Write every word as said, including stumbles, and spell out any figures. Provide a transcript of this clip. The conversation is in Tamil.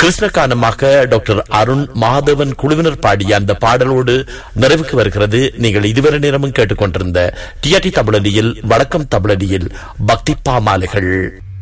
கிருஷ்ணகானமாக டாக்டர் அருண் மாதவன் குழுவினர் பாடிய அந்த பாடலோடு நிறைவுக்கு வருகிறது நீங்கள் இதுவரை நேரமும் கேட்டுக்கொண்டிருந்த டிஆர்டி தமிழடியில் வணக்கம் தமிழடியில் பக்தி பாமாலைகள்.